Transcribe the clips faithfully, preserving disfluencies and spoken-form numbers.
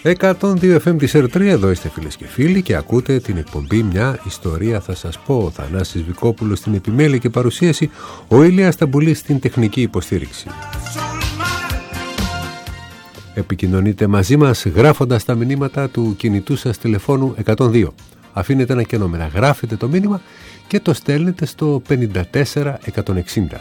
εκατόν δύο εφ εμ της Ερ τρία, εδώ είστε φίλες και φίλοι και ακούτε την εκπομπή «Μια ιστορία θα σας πω». Ο Θανάσης Βικόπουλος στην επιμέλεια και παρουσίαση, ο Ηλίας Σταμπουλής στην τεχνική υποστήριξη. Επικοινωνείτε μαζί μας γράφοντας τα μηνύματα του κινητού σας τηλεφώνου εκατόν δύο. Αφήνετε ένα κενό με να γράφετε το μήνυμα και το στέλνετε στο πενήντα τέσσερα εκατόν εξήντα.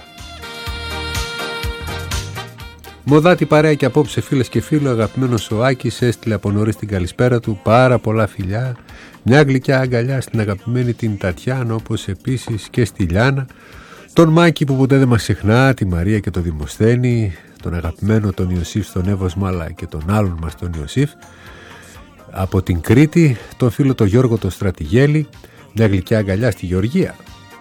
Μοδάτη παρέα και απόψε φίλες και φίλοι, ο αγαπημένος ο Άκης έστειλε από νωρίς την καλησπέρα του, πάρα πολλά φιλιά, μια γλυκιά αγκαλιά στην αγαπημένη την Τατιάνα, όπως επίσης και στη Λιάνα, τον Μάκη που ποτέ δεν μας ξεχνά, τη Μαρία και τον Δημοσθένη, τον αγαπημένο τον Ιωσήφ στον Εύωσμα, αλλά και τον άλλον μας τον Ιωσήφ, από την Κρήτη, τον φίλο τον Γιώργο τον Στρατηγέλη, μια γλυκιά αγκαλιά στη Γεωργία.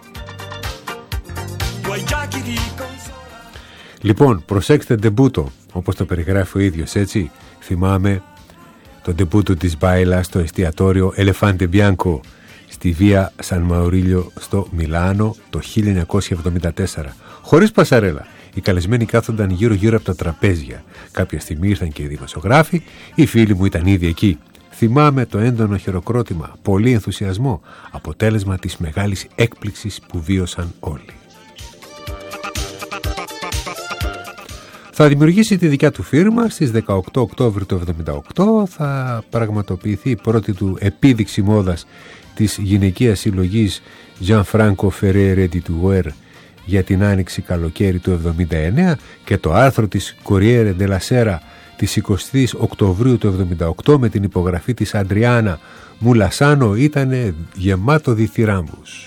Λοιπόν, προσέξτε ντεμπούτο, όπως το περιγράφει ο ίδιος, έτσι. Θυμάμαι το ντεμπούτο της Μπάιλα στο εστιατόριο Ελεφάντε Μπιάνκο στη Βία Σαν Μαουρίλιο στο Μιλάνο το χίλια εννιακόσια εβδομήντα τέσσερα. Χωρίς πασαρέλα. Οι καλεσμένοι κάθονταν γύρω-γύρω από τα τραπέζια. Κάποια στιγμή ήρθαν και οι δημοσιογράφοι, οι φίλοι μου ήταν ήδη εκεί. Θυμάμαι το έντονο χειροκρότημα, πολύ ενθουσιασμό, αποτέλεσμα της μεγάλης έκπληξης που βίωσαν όλοι. Θα δημιουργήσει τη δικιά του φίρμα στις δεκαοκτώ Οκτώβρη του εβδομήντα οκτώ, θα πραγματοποιηθεί η πρώτη του επίδειξη μόδας της γυναικείας συλλογής Gianfranco Ferré Ready to Wear για την άνοιξη καλοκαίρι του εβδομήντα εννέα και το άρθρο της Corriere della Sera της εικοστή Οκτωβρίου του εβδομήντα οκτώ με την υπογραφή της Αντριάννα Μουλασάνο ήταν γεμάτο διθυράμπους.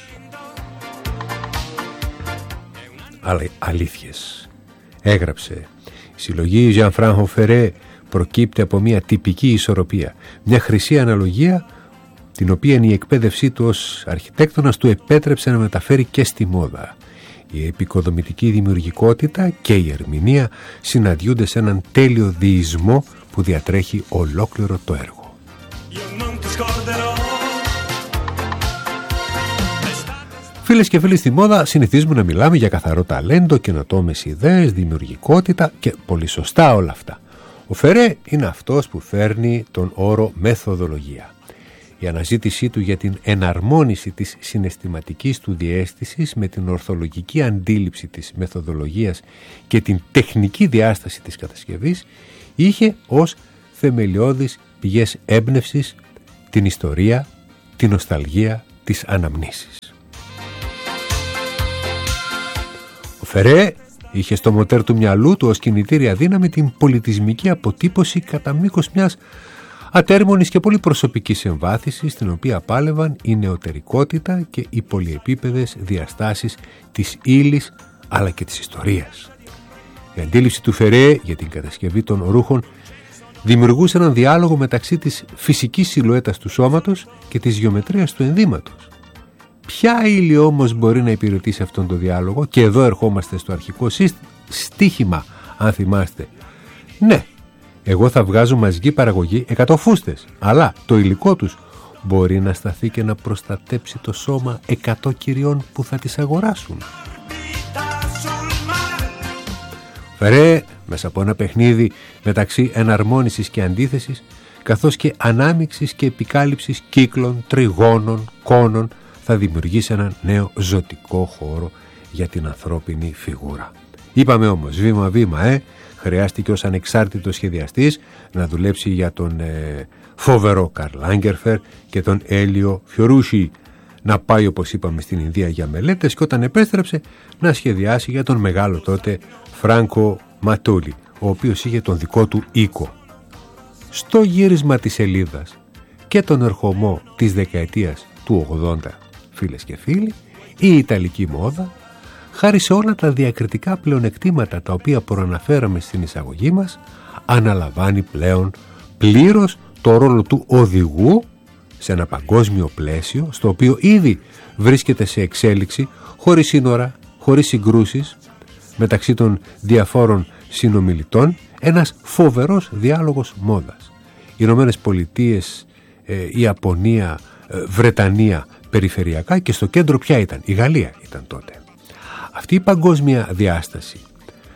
Αλλά αλήθειες. Έγραψε: η συλλογή Gianfranco Ferré προκύπτει από μια τυπική ισορροπία, μια χρυσή αναλογία, την οποία η εκπαίδευσή του ως αρχιτέκτονας του επέτρεψε να μεταφέρει και στη μόδα. Η επικοδομητική δημιουργικότητα και η ερμηνεία συναντιούνται σε έναν τέλειο διεισμό που διατρέχει ολόκληρο το έργο. Φίλες και φίλοι, στη μόδα συνηθίζουμε να μιλάμε για καθαρό ταλέντο, καινοτόμες ιδέες, δημιουργικότητα και πολύ σωστά όλα αυτά. Ο Φερέ είναι αυτός που φέρνει τον όρο μεθοδολογία. Η αναζήτησή του για την εναρμόνιση της συναισθηματικής του διαίσθησης με την ορθολογική αντίληψη της μεθοδολογίας και την τεχνική διάσταση της κατασκευής είχε ως θεμελιώδεις πηγές έμπνευσης την ιστορία, την νοσταλγία, τις αναμνήσεις. Ο Φερέ είχε στο μοτέρ του μυαλού του ως κινητήρια δύναμη την πολιτισμική αποτύπωση κατά μήκος μιας ατέρμονης και πολύ προσωπικής εμβάθυνσης, στην οποία πάλευαν η νεωτερικότητα και οι πολυεπίπεδες διαστάσεις της ύλης αλλά και της ιστορίας. Η αντίληψη του Φερέ για την κατασκευή των ρούχων δημιουργούσε έναν διάλογο μεταξύ της φυσικής σιλουέτας του σώματος και της γεωμετρίας του ενδύματος. Ποια ύλη όμως μπορεί να υπηρετήσει αυτόν τον διάλογο? Και εδώ ερχόμαστε στο αρχικό στίχημα, αν θυμάστε. Ναι, εγώ θα βγάζω μαζική παραγωγή εκατό φούστες, αλλά το υλικό τους μπορεί να σταθεί και να προστατέψει το σώμα εκατό κυριών που θα τις αγοράσουν. Φερέ, μέσα από ένα παιχνίδι μεταξύ εναρμόνισης και αντίθεσης, καθώς και ανάμειξης και επικάλυψης κύκλων, τριγώνων, κόνων, θα δημιουργήσει έναν νέο ζωτικό χώρο για την ανθρώπινη φιγούρα. Είπαμε όμως βήμα-βήμα, ε, χρειάστηκε ως ανεξάρτητος σχεδιαστής να δουλέψει για τον ε, φοβερό Καρλ Λάγκερφερ και τον Έλιο Φιωρούσι, να πάει όπως είπαμε στην Ινδία για μελέτες και όταν επέστρεψε να σχεδιάσει για τον μεγάλο τότε Φράνκο Ματούλη, ο οποίος είχε τον δικό του οίκο. Στο γύρισμα της σελίδας και τον ερχομό της δεκαετίας του ογδόντα, φίλες και φίλοι, η Ιταλική μόδα, χάρη σε όλα τα διακριτικά πλεονεκτήματα τα οποία προαναφέραμε στην εισαγωγή μας, αναλαμβάνει πλέον πλήρως το ρόλο του οδηγού σε ένα παγκόσμιο πλαίσιο, στο οποίο ήδη βρίσκεται σε εξέλιξη, χωρίς σύνορα, χωρίς συγκρούσεις μεταξύ των διαφόρων συνομιλητών, ένας φοβερός διάλογος μόδας. Οι Ηνωμένες Πολιτείες, ε, η Ιαπωνία, ε, Βρετανία περιφερειακά, και στο κέντρο ποια ήταν? Η Γαλλία ήταν τότε. Αυτή η παγκόσμια διάσταση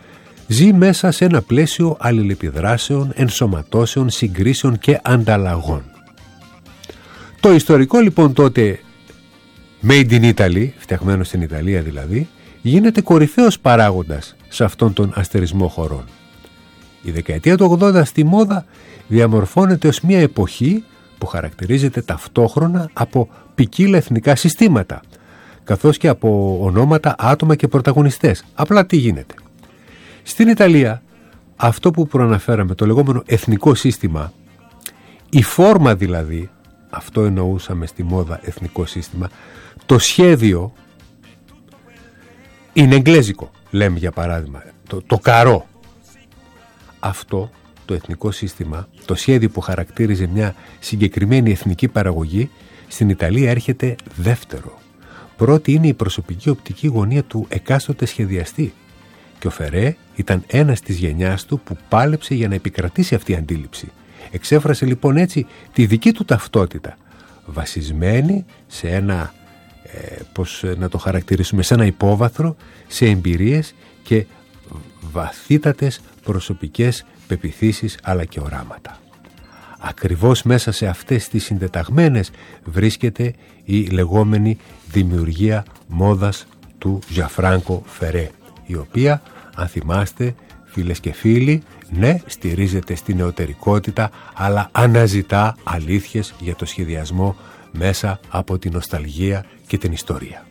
ζει μέσα σε ένα πλαίσιο αλληλεπιδράσεων, ενσωματώσεων, συγκρίσεων και ανταλλαγών. Το ιστορικό λοιπόν τότε Made in Italy, φτιαγμένο στην Ιταλία δηλαδή, γίνεται κορυφαίος παράγοντας σε αυτόν τον αστερισμό χωρών. Η δεκαετία του ογδόντα στη μόδα διαμορφώνεται ως μια εποχή που χαρακτηρίζεται ταυτόχρονα από ποικίλα εθνικά συστήματα, καθώς και από ονόματα, άτομα και πρωταγωνιστές. Απλά τι γίνεται? Στην Ιταλία, αυτό που προαναφέραμε, το λεγόμενο εθνικό σύστημα, η φόρμα δηλαδή, αυτό εννοούσαμε στη μόδα εθνικό σύστημα, το σχέδιο είναι εγγλέζικο, λέμε για παράδειγμα, το, το καρό. Αυτό το εθνικό σύστημα, το σχέδιο που χαρακτήριζε μια συγκεκριμένη εθνική παραγωγή, στην Ιταλία έρχεται δεύτερο. Πρώτη είναι η προσωπική οπτική γωνία του εκάστοτε σχεδιαστή. Και ο Φερέ ήταν ένας της γενιάς του που πάλεψε για να επικρατήσει αυτή η αντίληψη. Εξέφρασε λοιπόν έτσι τη δική του ταυτότητα, βασισμένη σε ένα, ε, πώς να το χαρακτηρίσουμε, σε ένα υπόβαθρο, σε εμπειρίες και βαθύτατες προσωπικές πεποιθήσεις αλλά και οράματα. Ακριβώς μέσα σε αυτές τις συντεταγμένες βρίσκεται η λεγόμενη δημιουργία μόδας του Gianfranco Ferré, η οποία, αν θυμάστε φίλες και φίλοι, ναι, στηρίζεται στην νεωτερικότητα, αλλά αναζητά αλήθειες για το σχεδιασμό μέσα από την νοσταλγία και την ιστορία.